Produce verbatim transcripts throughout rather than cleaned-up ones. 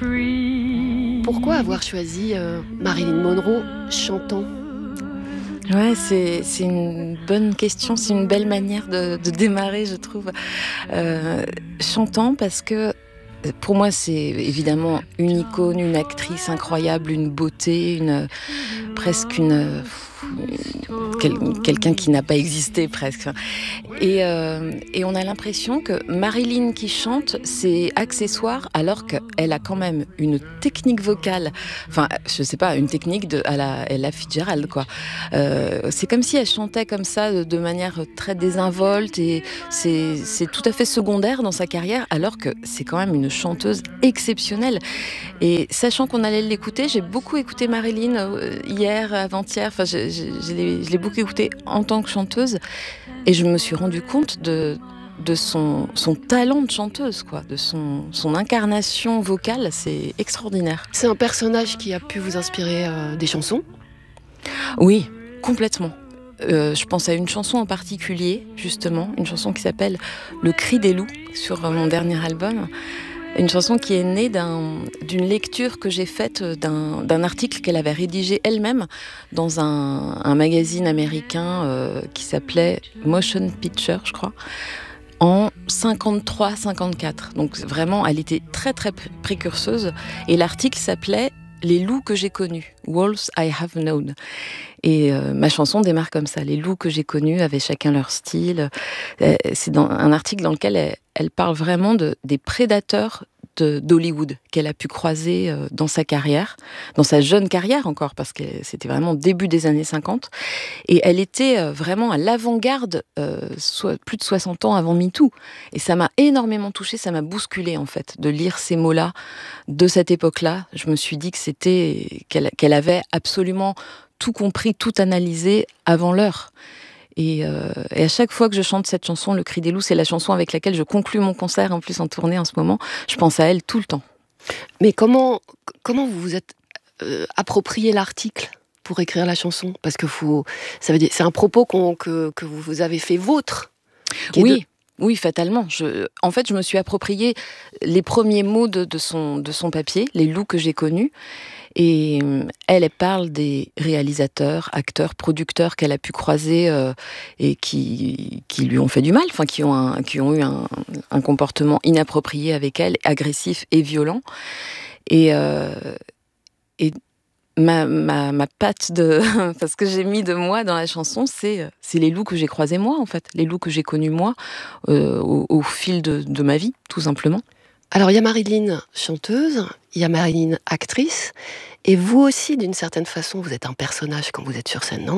Pourquoi avoir choisi euh, Marilyn Monroe chantant ? Ouais, c'est, c'est une bonne question, c'est une belle manière de, de démarrer, je trouve. Euh, chantant parce que pour moi, c'est évidemment une icône, une actrice incroyable, une beauté, une presque une quel, quelqu'un qui n'a pas existé presque. Et, euh, et on a l'impression que Marilyn qui chante, c'est accessoire, alors qu'elle a quand même une technique vocale. Enfin, je sais pas, une technique de à la Ella Fitzgerald, quoi. Euh, c'est comme si elle chantait comme ça, de, de manière très désinvolte, et c'est, c'est tout à fait secondaire dans sa carrière, alors que c'est quand même une chanteuse exceptionnelle. Et sachant qu'on allait l'écouter, j'ai beaucoup écouté Marilyn euh, hier, avant-hier. Enfin, je, je, je, l'ai, je l'ai beaucoup écoutée en tant que chanteuse, et je me suis rendu compte de de son, son talent de chanteuse, quoi, de son, son incarnation vocale, c'est extraordinaire. C'est un personnage qui a pu vous inspirer euh, des chansons ? Oui, complètement. Euh, je pense à une chanson en particulier, justement, une chanson qui s'appelle Le cri des loups, sur mon dernier album. Une chanson qui est née d'un, d'une lecture que j'ai faite d'un, d'un article qu'elle avait rédigé elle-même dans un, un magazine américain euh, qui s'appelait Motion Picture, je crois, en cinquante-trois cinquante-quatre. Donc vraiment, elle était très très précurseuse. Et l'article s'appelait Les loups que j'ai connus, Wolves I have known. Et euh, ma chanson démarre comme ça. Les loups que j'ai connus avaient chacun leur style. Euh, c'est dans un article dans lequel elle, elle parle vraiment de, des prédateurs de, d'Hollywood qu'elle a pu croiser euh, dans sa carrière, dans sa jeune carrière encore, parce que c'était vraiment début des années cinquante. Et elle était euh, vraiment à l'avant-garde, euh, soit, plus de soixante ans avant MeToo. Et ça m'a énormément touchée, ça m'a bousculée en fait, de lire ces mots-là de cette époque-là. Je me suis dit que c'était, qu'elle, qu'elle avait absolument tout compris, tout analysé avant l'heure. Et, euh, et à chaque fois que je chante cette chanson, Le cri des loups, c'est la chanson avec laquelle je conclue mon concert, en plus en tournée en ce moment. Je pense à elle tout le temps. Mais comment, comment vous vous êtes euh, approprié l'article pour écrire la chanson ? Parce que faut, ça veut dire, c'est un propos qu'on, que, que vous avez fait vôtre. Oui. De... Oui, fatalement. Je, en fait, je me suis approprié les premiers mots de, de, son, de son papier, les loups que j'ai connus. Et elle, elle parle des réalisateurs, acteurs, producteurs qu'elle a pu croiser euh, et qui, qui lui ont fait du mal, enfin qui ont, un, qui ont eu un, un comportement inapproprié avec elle, agressif et violent. Et, euh, et ma, ma, ma patte de, enfin, ce que j'ai mis de moi dans la chanson, c'est, c'est les loups que j'ai croisés moi, en fait, les loups que j'ai connus moi euh, au, au fil de, de ma vie, tout simplement. Alors, il y a Marilyn, chanteuse, il y a Marilyn, actrice, et vous aussi, d'une certaine façon, vous êtes un personnage quand vous êtes sur scène, non ?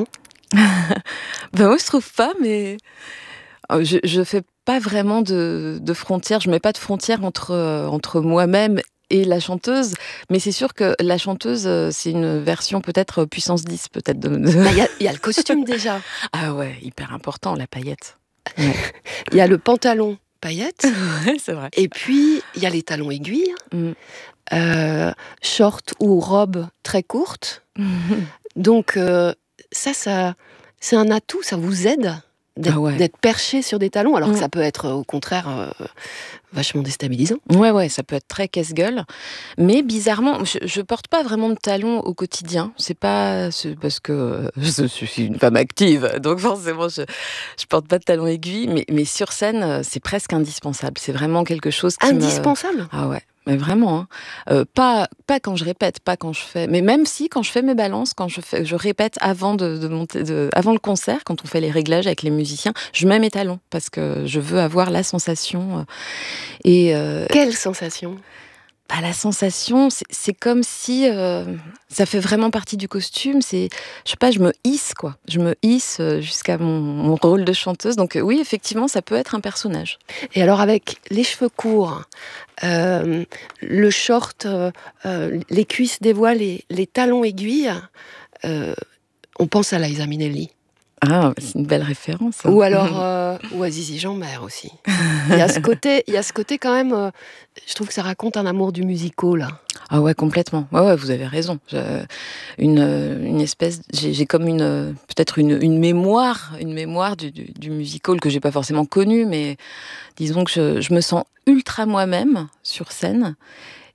Ben moi, je trouve pas, mais je, je fais pas vraiment de, de frontières, je mets pas de frontières entre, euh, entre moi-même et la chanteuse, mais c'est sûr que la chanteuse, c'est une version peut-être puissance dix, peut-être. De... Il bah, y, y a le costume déjà. Ah ouais, hyper important, la paillette. Il ouais. y a le pantalon paillettes. Ouais, c'est vrai. Et puis, il y a les talons aiguilles, mm. euh, short ou robe très courte. Mm. Donc, euh, ça, ça, c'est un atout, ça vous aide d'être, ah ouais. d'être perché sur des talons, alors mm. que ça peut être, au contraire, euh, vachement déstabilisant. Ouais, ouais, ça peut être très casse-gueule. Mais bizarrement, je, je porte pas vraiment de talons au quotidien. C'est pas c'est parce que je suis une femme active, donc forcément, je, je porte pas de talons aiguilles. Mais, mais sur scène, c'est presque indispensable. C'est vraiment quelque chose qui indispensable me... Ah ouais. Mais vraiment, hein. euh, pas pas quand je répète, pas quand je fais, mais même si quand je fais mes balances, quand je fais, je répète avant de, de monter, de, avant le concert, quand on fait les réglages avec les musiciens, je mets mes talons parce que je veux avoir la sensation. Euh, et euh, quelle sensation ? Bah, la sensation, c'est, c'est comme si euh, ça fait vraiment partie du costume. C'est, je sais pas, je me hisse quoi. Je me hisse jusqu'à mon, mon rôle de chanteuse. Donc euh, oui, effectivement, ça peut être un personnage. Et alors avec les cheveux courts, euh, le short, euh, euh, les cuisses dévoilées, les talons aiguilles, euh, on pense à Liza Minnelli. Ah, c'est une belle référence. Hein. Ou alors, euh, ou à Zizi Jeanmaire aussi. Il y a ce côté, il y a ce côté quand même, euh, je trouve que ça raconte un amour du musical. Ah ouais, complètement. Ouais, ouais, vous avez raison. Je, une, une espèce, j'ai, j'ai comme une, peut-être une, une mémoire, une mémoire du, du, du musical que j'ai pas forcément connu, mais disons que je, je me sens ultra moi-même sur scène.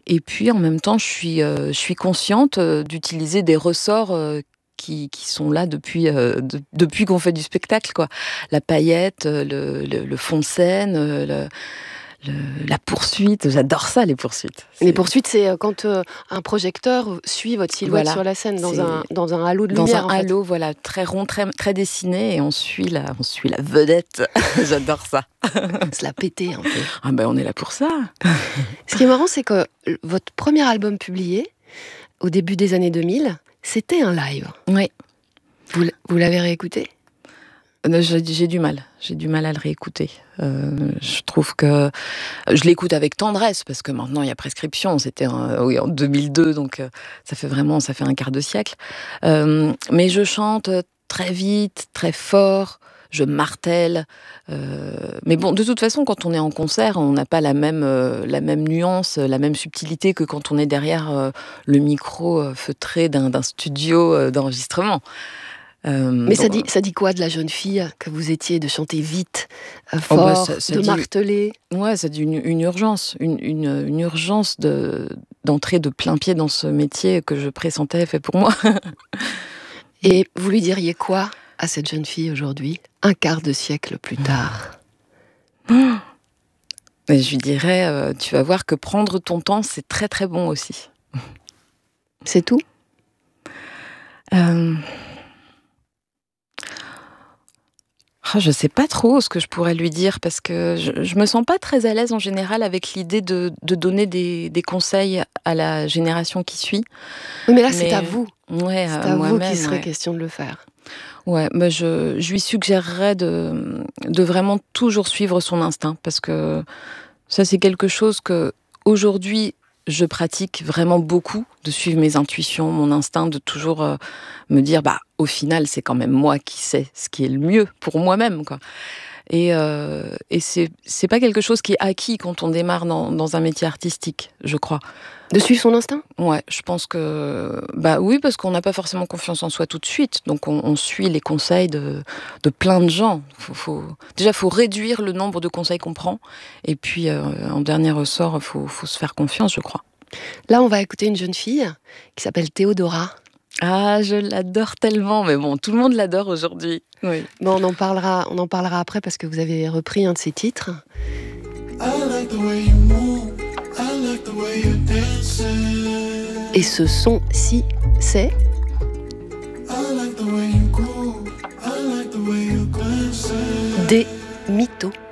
Et puis en même temps, je suis, euh, je suis consciente euh, d'utiliser des ressorts euh, qui, qui sont là depuis, euh, de, depuis qu'on fait du spectacle, quoi. La paillette, euh, le, le, le fond de scène, euh, le, le, la poursuite. J'adore ça, les poursuites. C'est... Les poursuites, c'est quand euh, un projecteur suit votre silhouette voilà, sur la scène dans un, dans un halo de dans lumière. Dans un en halo, fait. Voilà, très rond, très, très dessiné, et on suit la, on suit la vedette. J'adore ça. Se la péter un peu. Ah ben, on est là pour ça. Ce qui est marrant, c'est que votre premier album publié, au début des années deux mille, c'était un live. Oui. Vous, vous l'avez réécouté ? J'ai, j'ai du mal, j'ai du mal à le réécouter. Euh, je trouve que je l'écoute avec tendresse parce que maintenant il y a prescription. C'était en, oui, en deux mille deux, donc euh, ça fait vraiment, ça fait un quart de siècle. Euh, mais je chante très vite, très fort. Je martèle. Euh, mais bon, de toute façon, quand on est en concert, on n'a pas la même, euh, la même nuance, la même subtilité que quand on est derrière euh, le micro euh, feutré d'un, d'un studio euh, d'enregistrement. Euh, Mais donc, ça, dit, ça dit quoi de la jeune fille que vous étiez, de chanter vite, euh, fort, oh bah ça, ça de dit, marteler ? Ouais, ça dit une, une urgence, une, une, une urgence de, d'entrer de plein pied dans ce métier que je pressentais fait pour moi. Et vous lui diriez quoi à cette jeune fille aujourd'hui, un quart de siècle plus tard ? Et je lui dirais, euh, tu vas voir que prendre ton temps, c'est très très bon aussi. C'est tout ? euh... Oh, je sais pas trop ce que je pourrais lui dire parce que je, je me sens pas très à l'aise en général avec l'idée de, de donner des, des conseils à la génération qui suit. Oui, mais là, mais, c'est à vous. Ouais, c'est à moi-même, vous qu'il serait ouais. question de le faire. Ouais, mais je, je lui suggérerais de, de vraiment toujours suivre son instinct parce que ça, c'est quelque chose que aujourd'hui je pratique vraiment beaucoup, de suivre mes intuitions, mon instinct, de toujours euh, me dire, bah, au final, c'est quand même moi qui sais ce qui est le mieux pour moi-même, quoi. Et, euh, et c'est, c'est pas quelque chose qui est acquis quand on démarre dans, dans un métier artistique, je crois. De suivre son instinct ? Ouais, je pense que... Bah oui, parce qu'on n'a pas forcément confiance en soi tout de suite, donc on, on suit les conseils de, de plein de gens. Faut, faut... Déjà, il faut réduire le nombre de conseils qu'on prend, et puis, euh, en dernier ressort, il faut, faut se faire confiance, je crois. Là, on va écouter une jeune fille qui s'appelle Théodora. Ah, je l'adore tellement, mais bon, tout le monde l'adore aujourd'hui. Oui. Bon, on en parlera, on en parlera après, parce que vous avez repris un de ses titres. Et ce son-ci, c'est Des Mythos.